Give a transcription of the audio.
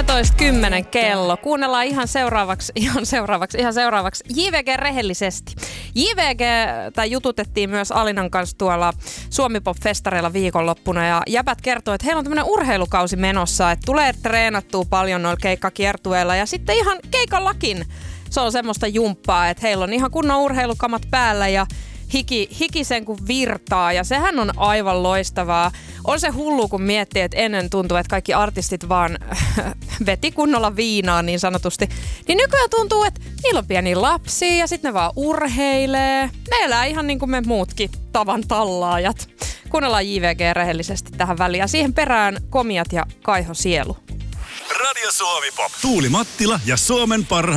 13.10 kello. Kuunnellaan ihan seuraavaksi JVG rehellisesti. JVG jututettiin myös Alinan kanssa tuolla Suomi-pop-festareilla viikonloppuna ja jäbät kertoo, että heillä on tämmöinen urheilukausi menossa, että tulee treenattua paljon noilla keikkakiertueilla ja sitten ihan keikallakin se on semmoista jumppaa, että heillä on ihan kunnon urheilukamat päällä ja hiki sen kun virtaa ja sehän on aivan loistavaa. On se hullu, kun miettii, että ennen tuntuu, että kaikki artistit vaan veti kunnolla viinaa niin sanotusti. Niin nykyään tuntuu, että niillä on pieniä lapsia ja sitten ne vaan urheilee. Ne elää ihan niin kuin me muutkin tavan tallaajat. Kuunnellaan JVG rehellisesti tähän väliin ja siihen perään Komiat ja Kaiho Sielu. Radio Suomi Pop. Tuuli Mattila ja Suomen parhaat